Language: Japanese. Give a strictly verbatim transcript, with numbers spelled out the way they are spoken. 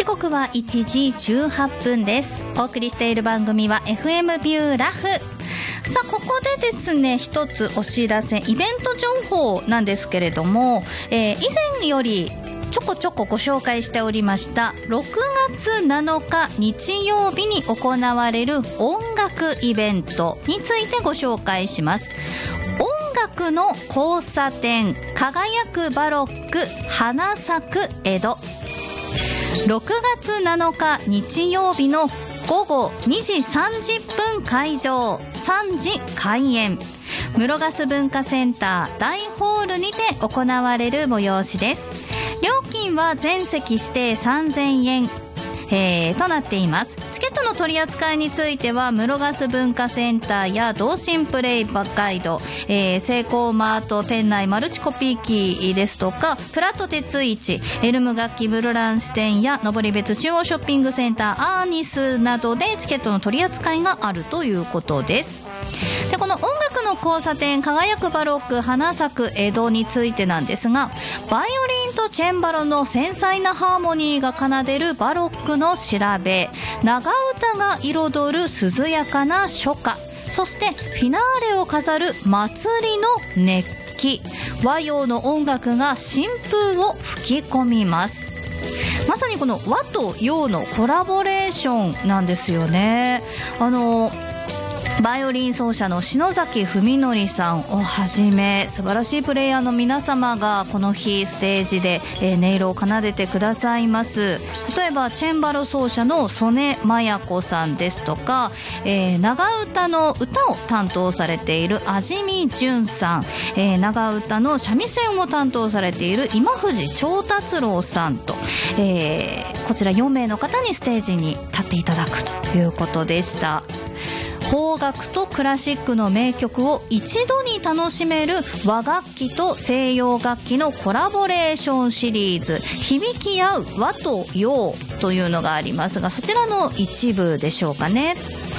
刻はいちじじゅうはっぷんです。お送りしている番組は エフエム ビューラフ。さあここでですね、一つお知らせ、イベント情報なんですけれども、えー、以前よりちょこちょこご紹介しておりましたろくがつなのか日曜日に行われる音楽イベントについてご紹介します。音楽の交差点、輝くバロック、花咲く江戸。ろくがつなのか日曜日のごごにじさんじゅっぷん開場、さんじ開演。室賀文化センター大ホールにて行われる催しです。料金は全席指定さんぜんえん、えー、となっています。チケットの取り扱いについては室賀文化センターや同心プレイガイド、えー、セイコーマート店内マルチコピー機ですとか、プラット鉄市、エルム楽器ブルラン支店や登別中央ショッピングセンターアーニスなどでチケットの取り扱いがあるということです。でこの音楽の交差点、輝くバロック、花咲く江戸についてなんですが、バイオリンとチェンバロの繊細なハーモニーが奏でるバロックの調べ、長唄が彩る涼やかな初夏、そしてフィナーレを飾る祭りの熱気、和洋の音楽が新風を吹き込みます。まさにこの和と洋のコラボレーションなんですよね。あのバイオリン奏者の篠崎文則さんをはじめ、素晴らしいプレイヤーの皆様がこの日ステージで、えー、音色を奏でてくださいます。例えばチェンバロ奏者の曽根真也子さんですとか、えー、長唄の歌を担当されている安住淳さん、えー、長唄の三味線を担当されている今藤長達郎さんと、えー、こちらよんめいの方にステージに立っていただくということでした。邦楽とクラシックの名曲を一度に楽しめる和楽器と西洋楽器のコラボレーションシリーズ、響き合う和と洋というのがありますが、そちらの一部でしょうかね。